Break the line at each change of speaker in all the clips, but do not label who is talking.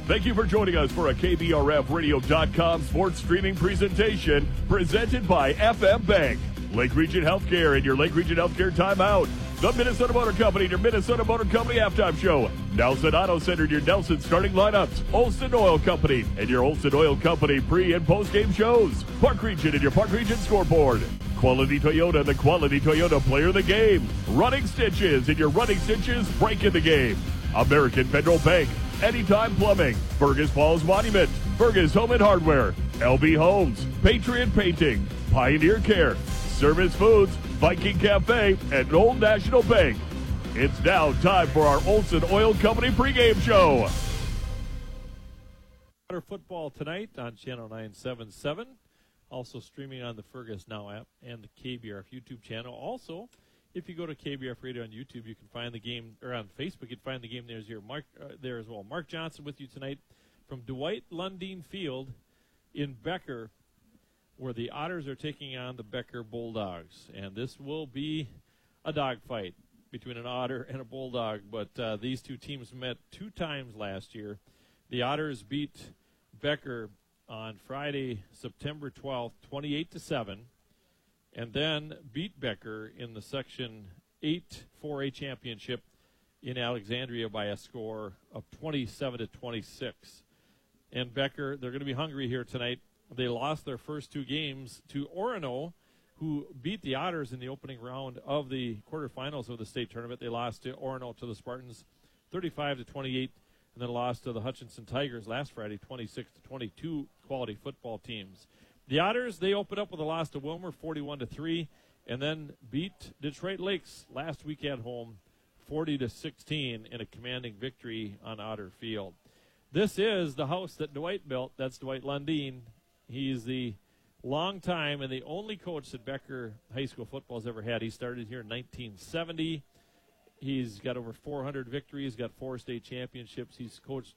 Thank you for joining us for a KBRFradio.com sports streaming presentation presented by FM Bank, Lake Region Healthcare, and your Lake Region Healthcare timeout. The Minnesota Motor Company and your Minnesota Motor Company halftime show. Nelson Auto Center and your Nelson starting lineups. Olson Oil Company and your Olson Oil Company pre- and post-game shows. Park Region and your Park Region scoreboard. Quality Toyota and the Quality Toyota player of the game. Running Stitches and your Running Stitches break in the game. American Federal Bank. Anytime Plumbing. Fergus Falls Monument. Fergus Home and Hardware. LB Homes. Patriot Painting. Pioneer Care. Service Foods, Viking Cafe, and Old National Bank. It's now time for our Olson Oil Company pregame show.
Football tonight on Channel 977. Also streaming on the Fergus Now app and the KBRF YouTube channel. Also, if you go to KBRF Radio on YouTube, you can find the game, or on Facebook, you can find the game there as well. Mark Johnson with you tonight from Dwight Lundeen Field in Becker, where the Otters are taking on the Becker Bulldogs. And this will be a dogfight between an Otter and a Bulldog, but these two teams met 2 times last year. The Otters beat Becker on Friday, September 12th, 28-7, and then beat Becker in the Section 8 4A championship in Alexandria by a score of 27-26. And Becker, they're going to be hungry here tonight. They lost their first 2 games to Orono, who beat the Otters in the opening round of the quarterfinals of the state tournament. They lost to Orono, to the Spartans, 35-28, and then lost to the Hutchinson Tigers last Friday, 26-22, quality football teams. The Otters, they opened up with a loss to Wilmer, 41-3, and then beat Detroit Lakes last week at home, 40-16, in a commanding victory on Otter Field. This is the house that Dwight built. That's Dwight Lundeen. He's the long-time and the only coach that Becker High School football has ever had. He started here in 1970. He's got over 400 victories, got 4 state championships. He's coached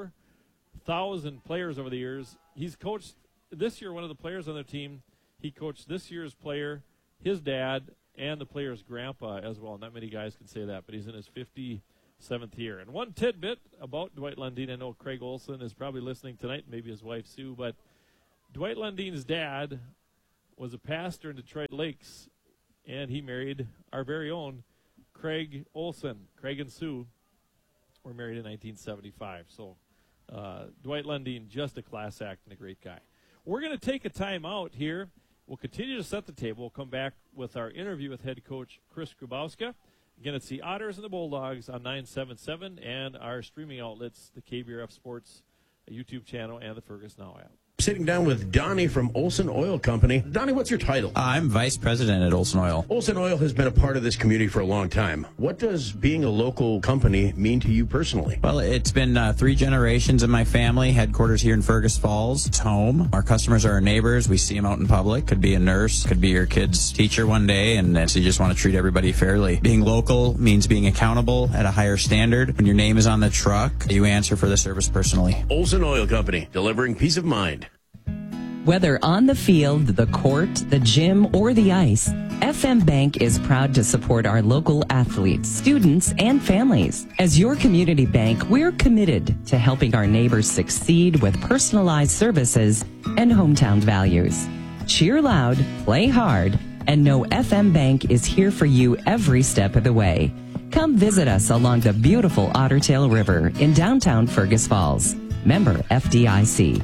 4,000 players over the years. He's coached this year, one of the players on the team, he coached this year's player, his dad, and the player's grandpa as well. Not many guys can say that, but he's in his 57th year. And one tidbit about Dwight Lundeen, I know Craig Olson is probably listening tonight, maybe his wife Sue, but Dwight Lundeen's dad was a pastor in Detroit Lakes, and he married our very own Craig Olson. Craig and Sue were married in 1975. So Dwight Lundeen, just a class act and a great guy. We're going to take a time out here. We'll continue to set the table. We'll come back with our interview with head coach Chris Grabowska. Again, it's the Otters and the Bulldogs on 977 and our streaming outlets, the KBRF Sports YouTube channel and the Fergus Now app.
Sitting down with Donnie from Olson Oil Company. Donnie, what's your title?
I'm Vice President at Olson Oil.
Olson Oil has been a part of this community for a long time. What does being a local company mean to you personally?
Well, it's been 3 generations in my family. Headquarters here in Fergus Falls. It's home. Our customers are our neighbors. We see them out in public. Could be a nurse. Could be your kid's teacher one day. And so you just want to treat everybody fairly. Being local means being accountable at a higher standard. When your name is on the truck, you answer for the service personally.
Olson Oil Company, delivering peace of mind.
Whether on the field, the court, the gym, or the ice, FM Bank is proud to support our local athletes, students, and families. As your community bank, we're committed to helping our neighbors succeed with personalized services and hometown values. Cheer loud, play hard, and know FM Bank is here for you every step of the way. Come visit us along the beautiful Otter Tail River in downtown Fergus Falls. Member FDIC.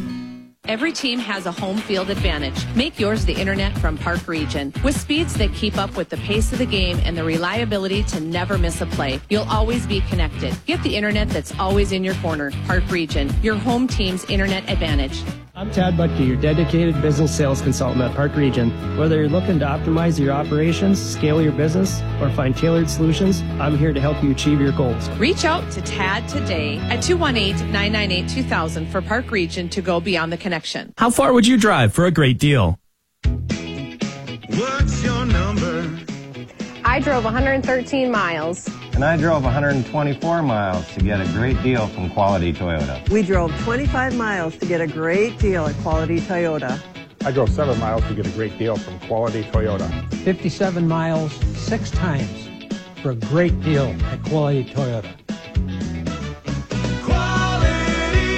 Every team has a home field advantage. Make yours the internet from Park Region. With speeds that keep up with the pace of the game and the reliability to never miss a play, you'll always be connected. Get the internet that's always in your corner. Park Region, your home team's internet advantage.
I'm Tad Butke, your dedicated business sales consultant at Park Region. Whether you're looking to optimize your operations, scale your business, or find tailored solutions, I'm here to help you achieve your goals.
Reach out to Tad today at 218-998-2000 for Park Region to go beyond the connection.
How far would you drive for a great deal?
What's your number?
I drove 113 miles.
And I drove 124 miles to get a great deal from Quality Toyota.
We drove 25 miles to get a great deal at Quality Toyota.
I drove 7 miles to get a great deal from Quality Toyota.
57 miles 6 times for a great deal at Quality Toyota.
Quality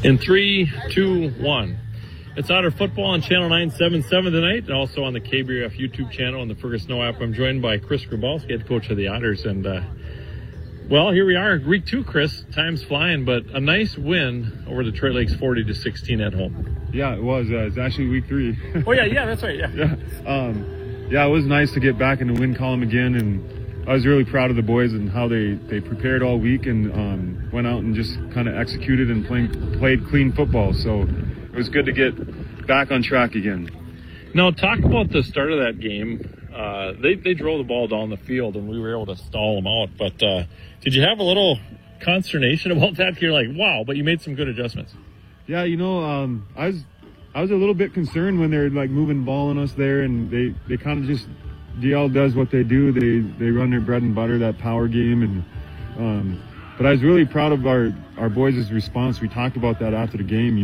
In 3, 2, 1. It's Otter Football on Channel 977 tonight, and also on the KBRF YouTube channel and the Fergus Snow app. I'm joined by Chris Grabowski, head coach of the Otters. And, well, here we are, week 2, Chris. Time's flying, but a nice win over Detroit Lakes 40-16 at home.
Yeah, it was. It's actually week 3.
Oh, yeah, that's right, yeah.
Yeah, it was nice to get back in the win column again, and I was really proud of the boys and how they prepared all week and went out and just kind of executed and played clean football. So it was good to get back on track again.
Now, talk about the start of that game. They drove the ball down the field, and we were able to stall them out. But did you have a little consternation about that? You're like, wow, but you made some good adjustments.
Yeah, I was a little bit concerned when they're like moving the ball on us there, and they kind of just DL does what they do. They run their bread and butter, that power game, and but I was really proud of our boys' response. We talked about that after the game.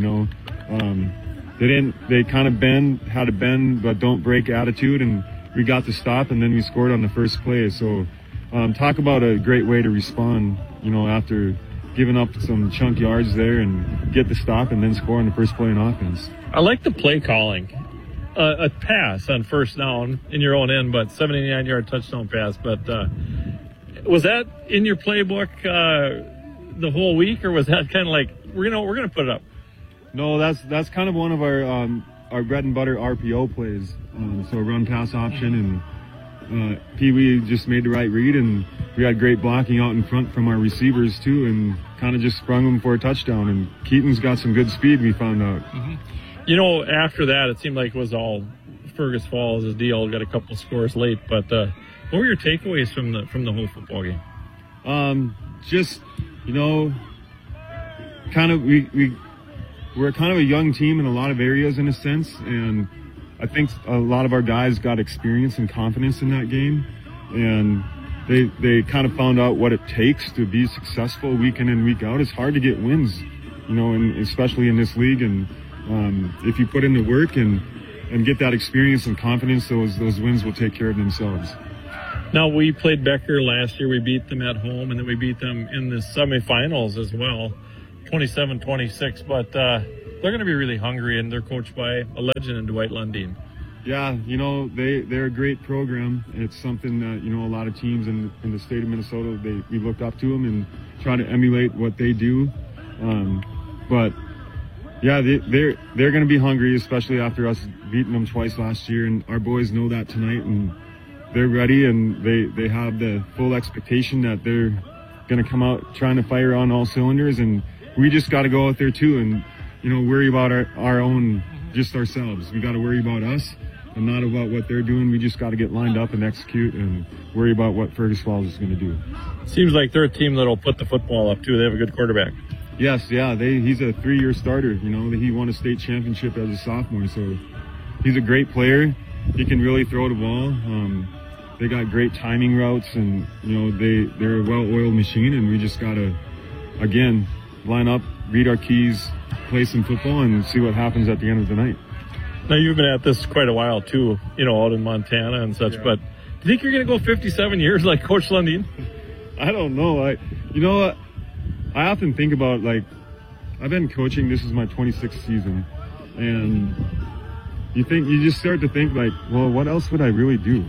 They kind of had a bend but don't break attitude, and we got the stop, and then we scored on the first play. So talk about a great way to respond, after giving up some chunk yards there and get the stop and then score on the first play in offense.
I like the play calling. A pass on first down in your own end, but 79-yard touchdown pass. But was that in your playbook the whole week, or was that kind of like we're gonna put it up?
No, that's kind of one of our bread and butter RPO plays. So run pass option, and Pee Wee just made the right read, and we had great blocking out in front from our receivers too, and kind of just sprung them for a touchdown. And Keaton's got some good speed, we found out.
Mm-hmm. After that, it seemed like it was all Fergus Falls' deal. Got a couple scores late, but what were your takeaways from the whole football game?
Kind of we're kind of a young team in a lot of areas in a sense, and I think a lot of our guys got experience and confidence in that game, and they kind of found out what it takes to be successful week in and week out. It's hard to get wins, and especially in this league, and if you put in the work and get that experience and confidence, those wins will take care of themselves.
Now, we played Becker last year. We beat them at home, and then we beat them in the semifinals as well, 27-26. But they're going to be really hungry, and they're coached by a legend in Dwight Lundeen.
Yeah, they're a great program. It's something that, a lot of teams in the state of Minnesota, we look up to them and try to emulate what they do. But yeah, they're going to be hungry, especially after us beating them twice last year. And our boys know that tonight, and they're ready, and they have the full expectation that they're going to come out trying to fire on all cylinders. And we just got to go out there too and, worry about our own, just ourselves. We got to worry about us and not about what they're doing. We just got to get lined up and execute and worry about what Fergus Falls is going to do.
Seems like they're a team that'll put the football up too. They have a good quarterback.
Yes, yeah, he's a 3-year starter. He won a state championship as a sophomore, so he's a great player. He can really throw the ball. They got great timing routes, and they're a well-oiled machine. And we just gotta, again, line up, read our keys, play some football, and see what happens at the end of the night.
Now, you've been at this quite a while too, out in Montana and such. Yeah. But do you think you're going to go 57 years like Coach Lundeen?
I don't know. I often think about, I've been coaching, this is my 26th season, and you just start to think, well, what else would I really do?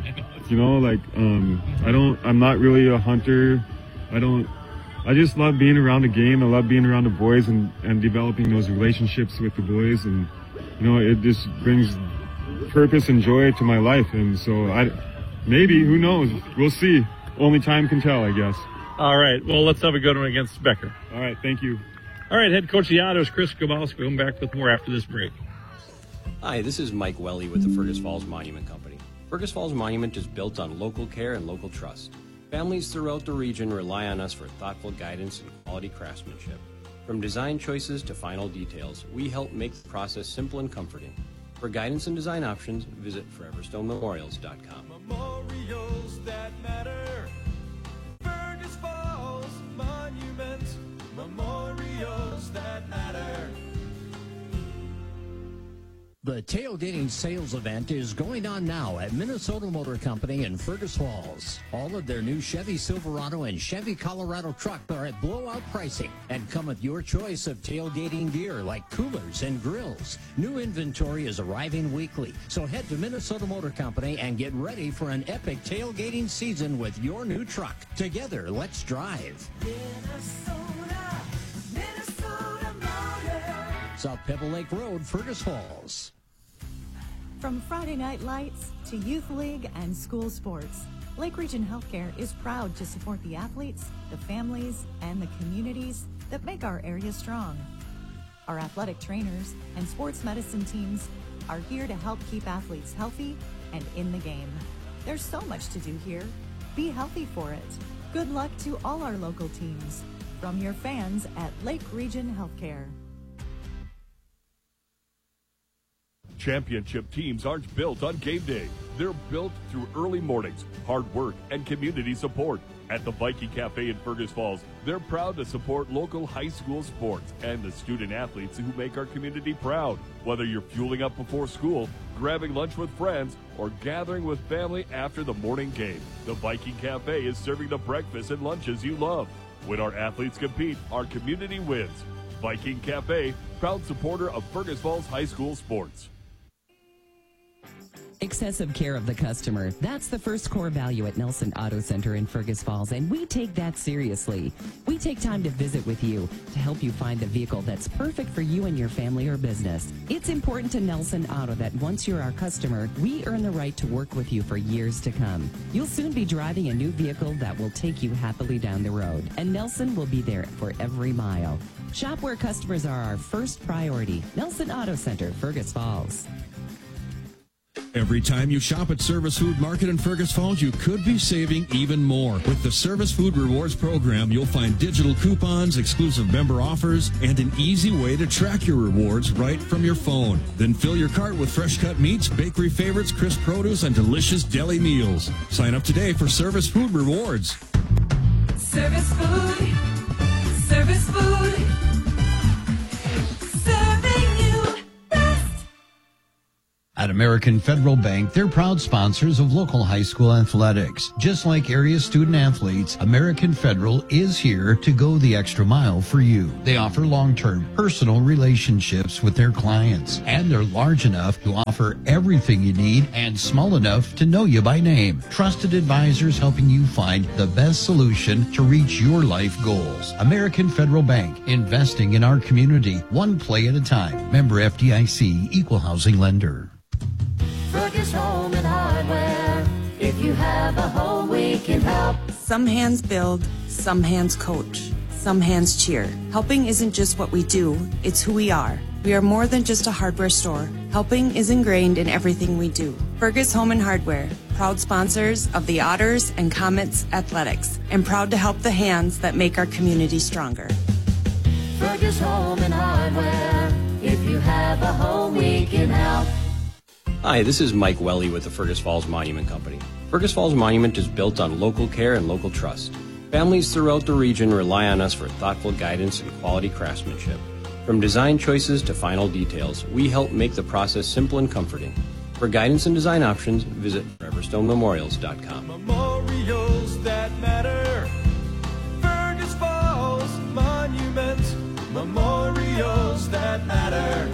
I'm not really a hunter. I just love being around the game. I love being around the boys and developing those relationships with the boys, and, it just brings purpose and joy to my life. And so maybe, who knows? We'll see. Only time can tell, I guess.
All right. Well, let's have a good one against Becker.
All right. Thank you.
All right. Head coach of the Otters, Chris Grabowski. We'll come back with more after this break.
Hi, this is Mike Welly with the Fergus Falls Monument Company. Fergus Falls Monument is built on local care and local trust. Families throughout the region rely on us for thoughtful guidance and quality craftsmanship. From design choices to final details, we help make the process simple and comforting. For guidance and design options, visit foreverstonememorials.com.
Memorials that matter. Fergus Falls Monument. Memorials that matter.
The tailgating sales event is going on now at Minnesota Motor Company in Fergus Falls. All of their new Chevy Silverado and Chevy Colorado truck are at blowout pricing and come with your choice of tailgating gear like coolers and grills. New inventory is arriving weekly, so head to Minnesota Motor Company and get ready for an epic tailgating season with your new truck. Together, let's drive.
Minnesota Motor.
South Pebble Lake Road, Fergus Falls.
From Friday Night Lights to Youth League and school sports, Lake Region Healthcare is proud to support the athletes, the families, and the communities that make our area strong. Our athletic trainers and sports medicine teams are here to help keep athletes healthy and in the game. There's so much to do here. Be healthy for it. Good luck to all our local teams. From your fans at Lake Region Healthcare.
Championship teams aren't built on game day. They're built through early mornings, hard work, and community support. At the Viking Cafe in Fergus Falls, they're proud to support local high school sports and the student athletes who make our community proud. Whether you're fueling up before school, grabbing lunch with friends, or gathering with family after the morning game, the Viking Cafe is serving the breakfast and lunches you love. When our athletes compete, our community wins. Viking Cafe, proud supporter of Fergus Falls High School sports.
Excessive care of the customer. That's the first core value at Nelson Auto Center in Fergus Falls, and we take that seriously. We take time to visit with you to help you find the vehicle that's perfect for you and your family or business. It's important to Nelson Auto that once you're our customer, we earn the right to work with you for years to come. You'll soon be driving a new vehicle that will take you happily down the road, and Nelson will be there for every mile. Shop where customers are our first priority. Nelson Auto Center, Fergus Falls.
Every time you shop at Service Food Market in Fergus Falls, you could be saving even more. With the Service Food Rewards program, you'll find digital coupons, exclusive member offers, and an easy way to track your rewards right from your phone. Then fill your cart with fresh cut meats, bakery favorites, crisp produce, and delicious deli meals. Sign up today for Service Food Rewards.
Service Food. Service Food. Serving you best.
At American Federal Bank, they're proud sponsors of local high school athletics. Just like area student athletes, American Federal is here to go the extra mile for you. They offer long-term personal relationships with their clients, and they're large enough to offer everything you need and small enough to know you by name. Trusted advisors helping you find the best solution to reach your life goals. American Federal Bank, investing in our community, one play at a time. Member FDIC, equal housing lender.
Fergus Home and Hardware. If you have a home, we can help.
Some hands build, some hands coach, some hands cheer. Helping isn't just what we do, it's who we are. We are more than just a hardware store. Helping is ingrained in everything we do. Fergus Home and Hardware, proud sponsors of the Otters and Comets Athletics, and proud to help the hands that make our community stronger.
Fergus Home and Hardware. If you have a home, we can help.
Hi, this is Mike Welly with the Fergus Falls Monument Company. Fergus Falls Monument is built on local care and local trust. Families throughout the region rely on us for thoughtful guidance and quality craftsmanship. From design choices to final details, we help make the process simple and comforting. For guidance and design options, visit foreverstonememorials.com.
Memorials that matter. Fergus Falls Monument. Memorials that matter.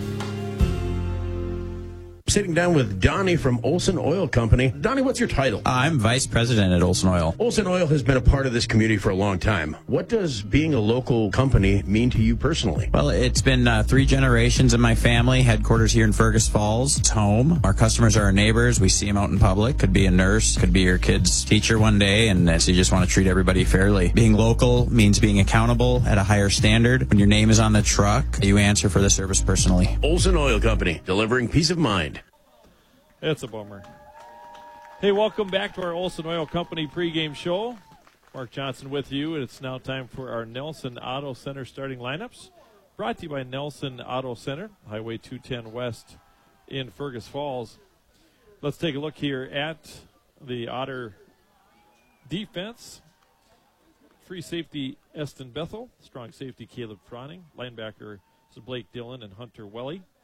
Sitting down with Donnie from Olson Oil Company. Donnie, what's your title?
I'm Vice President at Olson Oil.
Olson Oil has been a part of this community for a long time. What does being a local company mean to you personally?
Well, it's been 3 generations in my family. Headquarters here in Fergus Falls. It's home. Our customers are our neighbors. We see them out in public. Could be a nurse. Could be your kid's teacher one day. And so you just want to treat everybody fairly. Being local means being accountable at a higher standard. When your name is on the truck, you answer for the service personally.
Olson Oil Company, delivering peace of mind.
It's a bummer. Hey, welcome back to our Olson Oil Company pregame show. Mark Johnson with you, and it's now time for our Nelson Auto Center starting lineups. Brought to you by Nelson Auto Center, Highway 210 West in Fergus Falls. Let's take a look here at the Otter defense. Free safety, Eston Bethel. Strong safety, Caleb Froning. Linebacker is Blake Dillon and Hunter Welly.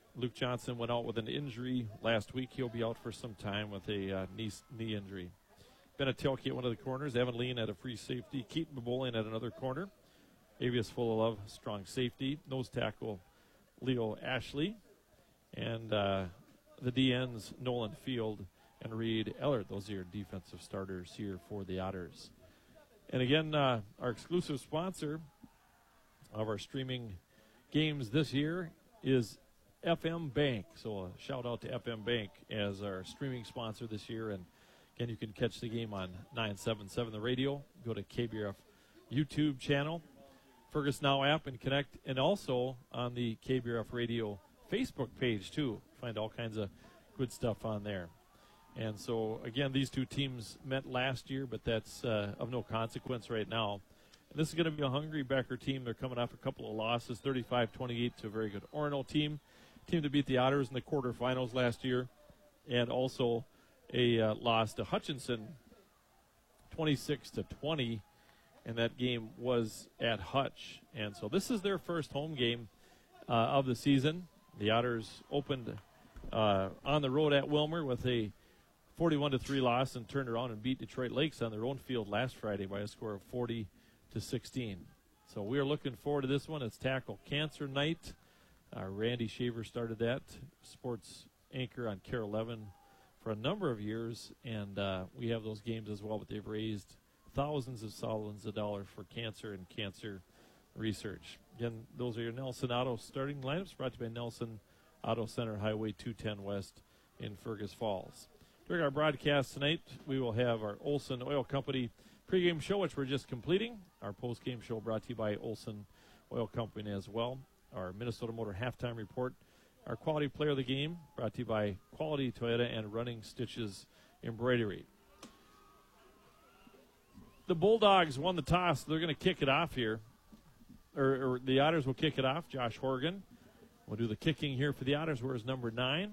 Luke Johnson went out with an injury last week. He'll be out for some time with a knee injury. Bennett Tilke at one of the corners. Evan Lean at a free safety. Keaton Bobolian at another corner. Avius Full of Love, strong safety. Nose tackle, Leo Ashley. And the DNs, Nolan Field and Reed Ellert. Those are your defensive starters here for the Otters. And again, our exclusive sponsor of our streaming games this year is FM Bank. So a shout out to FM Bank as our streaming sponsor this year. And again, you can catch the game on 977 the radio. Go to KBRF YouTube channel, Fergus Now app, and connect. And also on the KBRF radio Facebook page too. Find all kinds of good stuff on there. And so, again, these two teams met last year, but that's of no consequence right now. And this is going to be a hungry Becker team. They're coming off a couple of losses, 35-28 to a very good Orono team that beat the Otters in the quarterfinals last year, and also a loss to Hutchinson, 26-20, and that game was at Hutch. And so this is their first home game of the season. The Otters opened on the road at Wilmer with a 41-3 loss and turned around and beat Detroit Lakes on their own field last Friday by a score of 40-16. So we are looking forward to this one. It's Tackle Cancer Night. Randy Shaver started that, sports anchor on KARE 11 for a number of years, and we have those games as well, but they've raised thousands of dollars for cancer and cancer research. Again, those are your Nelson Auto starting lineups, brought to you by Nelson Auto Center, Highway 210 West in Fergus Falls. During our broadcast tonight, we will have our Olson Oil Company pregame show, which we're just completing. Our postgame show brought to you by Olson Oil Company as well. Our Minnesota Motor halftime report. Our quality player of the game brought to you by Quality Toyota and Running Stitches Embroidery. The Bulldogs won the toss. They're going to kick it off here. Or the Otters will kick it off. Josh Horgan will do the kicking here for the Otters. Where's number 9?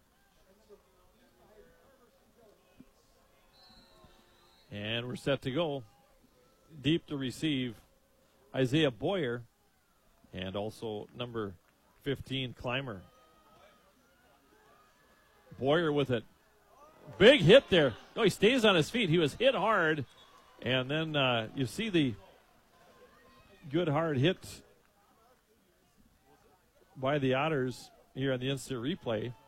And we're set to go. Deep to receive, Isaiah Boyer, and also number 15, Clymer. Boyer with a big hit there. Oh, he stays on his feet. He was hit hard. And then you see the good hard hit by the Otters here on the instant replay.